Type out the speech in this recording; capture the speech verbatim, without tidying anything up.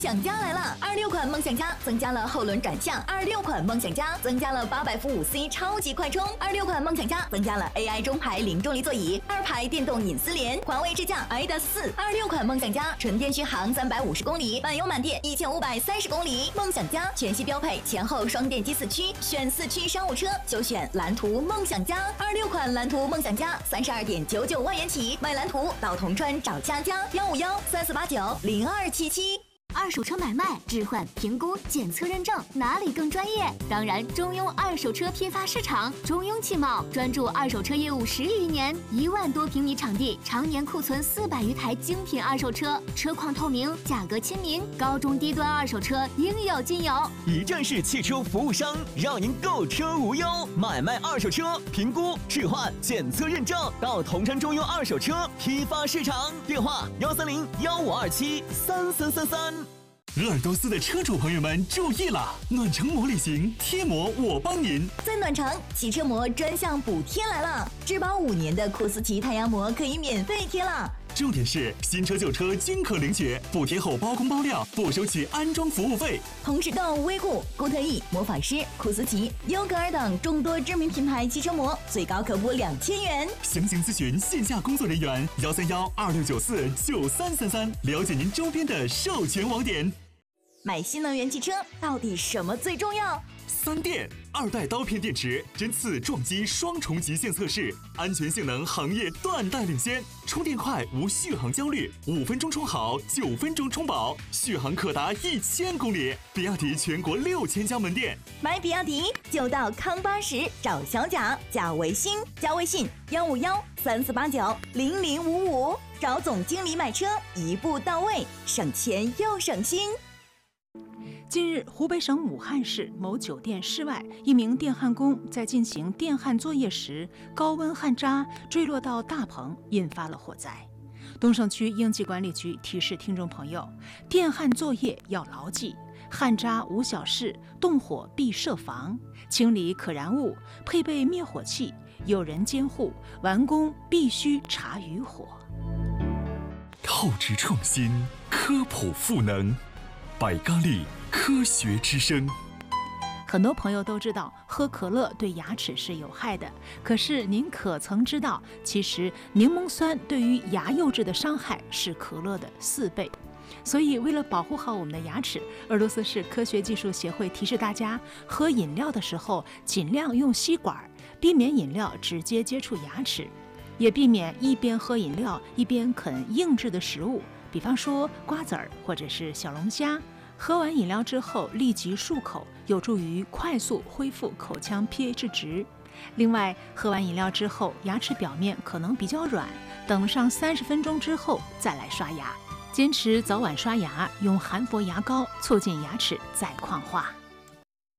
想家来了！二六款梦想家增加了后轮转向，二六款梦想家增加了八百伏五 C 超级快充，二六款梦想家增加了 A I 中排零重力座椅，二排电动隐私帘，环卫支架 I D A 四。二六款梦想家纯电续航三百五十公里，满油满电一千五百三十公里。梦想家全系标配前后双电机四驱，选四驱商务车就选蓝图梦想家。二六款蓝图梦想家三十二点九九万元起，买蓝图到铜川找佳佳，幺五幺三四八九零二七七。 二手车买卖、置换、评估、检测认证，哪里更专业？当然，中庸二手车批发市场。中庸汽贸专注二手车业务十余年，一万多平米场地，常年库存四百余台精品二手车，车况透明，价格亲民，高中低端二手车应有尽有。 一站式汽车服务商，让您购车无忧。买卖二手车，评估、置换、检测认证，到铜川中庸二手车批发市场。电话：幺三零幺五二七三三三三。 鄂尔多斯的车主朋友们注意了，暖城膜旅行贴膜我帮您。 在暖城，汽车膜专项补贴来了，质保五年的库斯奇太阳膜可以免费贴了。 重点是新车旧车均可领取，补贴后包工包料，不收取安装服务费。 同时到威固、固特异、魔法师、库斯奇、优格尔等众多知名品牌汽车膜，最高可补两千元。 详情咨询线下工作人员幺三幺二六九四九三三三，了解您周边的授权网点。 买新能源汽车到底什么最重要？ 三电二代刀片电池，针刺撞击双重极限测试，安全性能行业断代领先，充电快无续航焦虑，五分钟充好，九分钟充饱，续航可达一千公里。比亚迪全国六千家门店， 买比亚迪就到康巴什找小贾，加微信，加微信幺五幺三四八九零零五五，找总经理买车，一步到位，省钱又省心。 近日，湖北省武汉市某酒店室外，一名电焊工在进行电焊作业时，高温焊渣坠落到大棚，引发了火灾。东胜区应急管理局提示听众朋友，电焊作业要牢记：焊渣无小事，动火必设防，清理可燃物，配备灭火器，有人监护，完工必须查余火。 透支创新，科普赋能，百咖力科学之声。 很多朋友都知道喝可乐对牙齿是有害的，可是您可曾知道，其实柠檬酸对于牙釉质的伤害是可乐的四倍。所以为了保护好我们的牙齿，鄂尔多斯市科学技术协会提示大家，喝饮料的时候尽量用吸管，避免饮料直接接触牙齿，也避免一边喝饮料一边啃硬质的食物，比方说瓜子儿或者是小龙虾。喝完饮料之后立即漱口，有助于快速恢复口腔 pH 值。另外，喝完饮料之后，牙齿表面可能比较软，等上三十分钟之后再来刷牙。坚持早晚刷牙，用含氟牙膏促进牙齿再矿化。